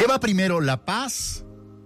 va primero, la paz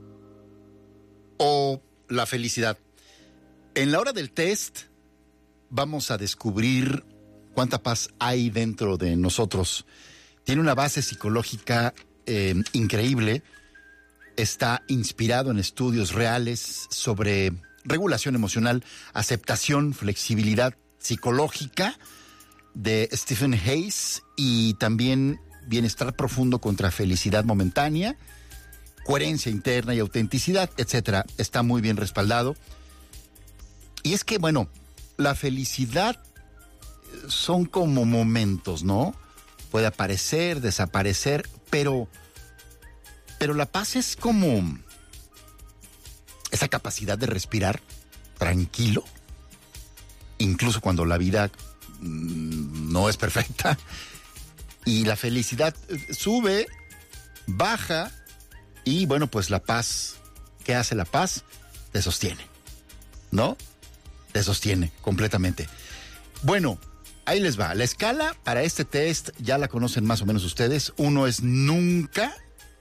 o la felicidad? En la hora del test vamos a descubrir cuánta paz hay dentro de nosotros. Tiene una base psicológica increíble. Está inspirado en estudios reales sobre regulación emocional, aceptación, flexibilidad psicológica de Stephen Hayes y también bienestar profundo contra felicidad momentánea, coherencia interna y autenticidad, etcétera. Está muy bien respaldado. Y es que, bueno, la felicidad son como momentos, ¿no? Puede aparecer, desaparecer, pero la paz es como esa capacidad de respirar tranquilo, incluso cuando la vida no es perfecta, y la felicidad sube, baja, y bueno, pues la paz, ¿qué hace la paz? Te sostiene, ¿no? Te sostiene completamente. Bueno, ahí les va. La escala para este test ya la conocen más o menos ustedes. 1 es nunca.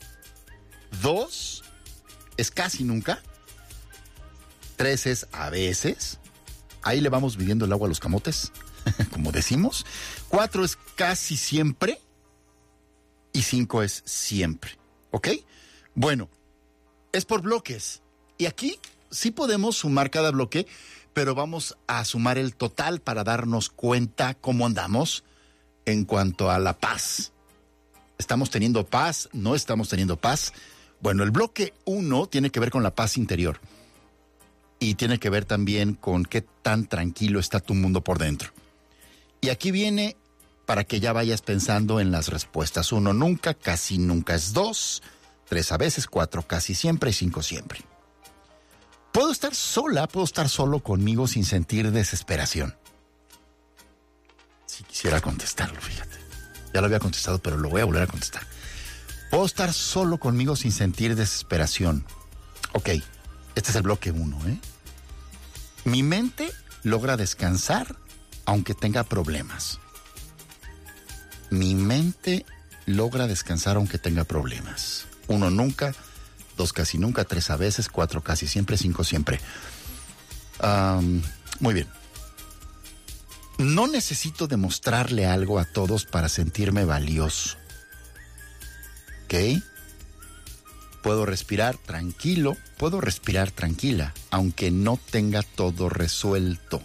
2 es casi nunca. 3 es a veces. Ahí le vamos midiendo el agua a los camotes, como decimos. 4 es casi siempre. Y 5 es siempre. ¿Ok? Bueno, es por bloques. Y aquí sí podemos sumar cada bloque, pero vamos a sumar el total para darnos cuenta cómo andamos en cuanto a la paz. ¿Estamos teniendo paz? ¿No estamos teniendo paz? Bueno, el bloque 1 tiene que ver con la paz interior y tiene que ver también con qué tan tranquilo está tu mundo por dentro. Y aquí viene para que ya vayas pensando en las respuestas. 1 nunca, casi nunca es 2, 3 a veces, 4 casi siempre y 5 siempre. Puedo estar sola, puedo estar solo conmigo sin sentir desesperación. Si quisiera contestarlo, fíjate. Ya lo había contestado, pero lo voy a volver a contestar. Puedo estar solo conmigo sin sentir desesperación. Ok, este es el bloque 1, ¿eh? Mi mente logra descansar aunque tenga problemas. Mi mente logra descansar aunque tenga problemas. 1 nunca, 2 casi nunca, 3 a veces, 4 casi siempre, 5 siempre. Muy bien. No necesito demostrarle algo a todos para sentirme valioso. ¿Ok? Puedo respirar tranquilo, puedo respirar tranquila, aunque no tenga todo resuelto.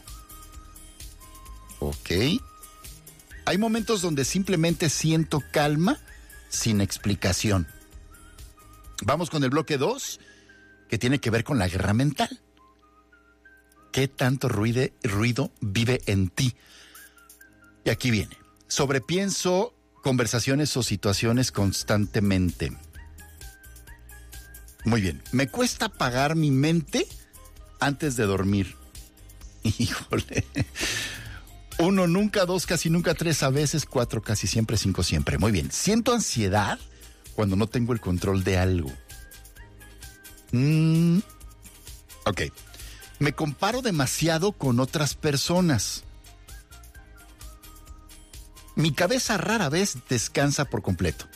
¿Ok? Hay momentos donde simplemente siento calma sin explicación. Vamos con el bloque 2, que tiene que ver con la guerra mental. ¿Qué tanto ruido vive en ti? Y aquí viene. Sobrepienso conversaciones o situaciones constantemente. Muy bien. Me cuesta apagar mi mente antes de dormir. Híjole. 1 nunca, 2 casi nunca, 3 a veces, 4 casi siempre, 5 siempre. Muy bien. Siento ansiedad cuando no tengo el control de algo. Ok. Me comparo demasiado con otras personas. Mi cabeza rara vez descansa por completo.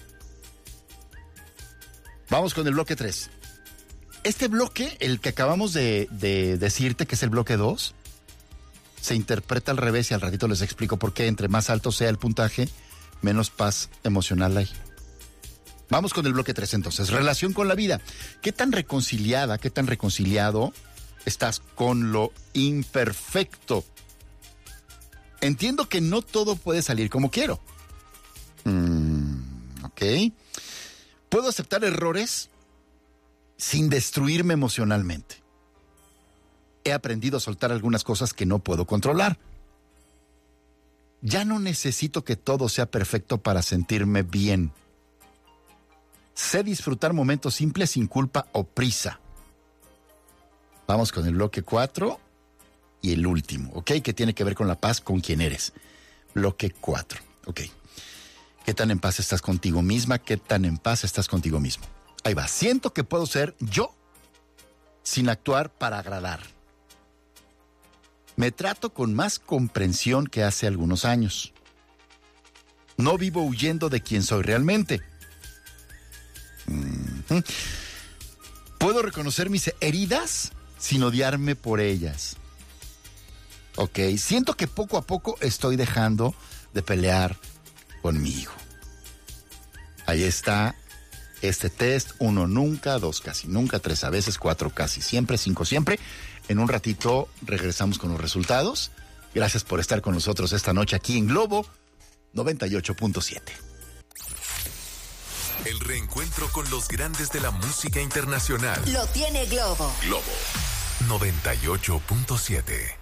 Vamos con el bloque 3. Este bloque, el que acabamos de decirte, que es el bloque 2, se interpreta al revés y al ratito les explico por qué. Entre más alto sea el puntaje, menos paz emocional hay. Vamos con el bloque 3 entonces. Relación con la vida. ¿Qué tan reconciliada, qué tan reconciliado estás con lo imperfecto? Entiendo que no todo puede salir como quiero. Ok. ¿Puedo aceptar errores sin destruirme emocionalmente? He aprendido a soltar algunas cosas que no puedo controlar. Ya no necesito que todo sea perfecto para sentirme bien. Sé disfrutar momentos simples sin culpa o prisa. Vamos con el bloque 4 y el último, ¿ok? Que tiene que ver con la paz, con quién eres. Bloque 4, ¿ok? ¿Qué tan en paz estás contigo misma? ¿Qué tan en paz estás contigo mismo? Ahí va. Siento que puedo ser yo sin actuar para agradar. Me trato con más comprensión que hace algunos años. No vivo huyendo de quién soy realmente. Puedo reconocer mis heridas sin odiarme por ellas. Ok, siento que poco a poco estoy dejando de pelear conmigo. Ahí está este test. 1 nunca, 2 casi nunca, 3 a veces, 4 casi siempre, 5 siempre. En un ratito regresamos con los resultados. Gracias por estar con nosotros esta noche aquí en Globo 98.7. El reencuentro con los grandes de la música internacional. Lo tiene Globo. Globo 98.7.